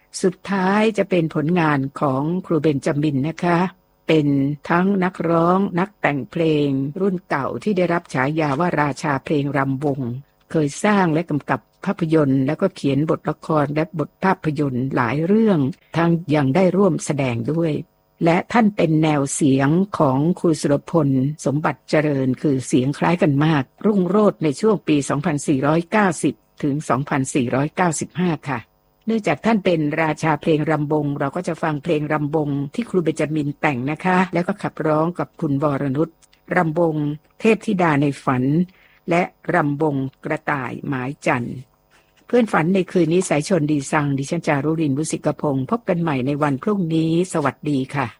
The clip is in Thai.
สุดท้ายจะเป็นผลงานของครูเบนจามินนะคะเป็นทั้งนักร้องนักแต่งเพลงรุ่นเก่าที่ได้รับฉายาว่าราชาเพลงรำวงเคยสร้างและกำกับภาพยนตร์แล้วก็เขียนบทละครและบทภาพยนตร์หลายเรื่องทั้งยังได้ร่วมแสดงด้วยและท่านเป็นแนวเสียงของครูสุรพลสมบัติเจริญคือเสียงคล้ายกันมากรุ่งโรจน์ในช่วงปี 2490 ถึง 2495 ค่ะเนื่องจากท่านเป็นราชาเพลงรำวงเราก็จะฟังเพลงรำวงที่ครูเบนจามินแต่งนะคะแล้วก็ขับร้องกับคุณวรนุชรำวงเทพธิดาในฝันและรำวงกระต่ายหมายจันทร์เพื่อนฝันในคืนนี้สายชนดีซังดิฉันจารุรินทร์ วุฒิกพงศ์พบกันใหม่ในวันพรุ่งนี้สวัสดีค่ะ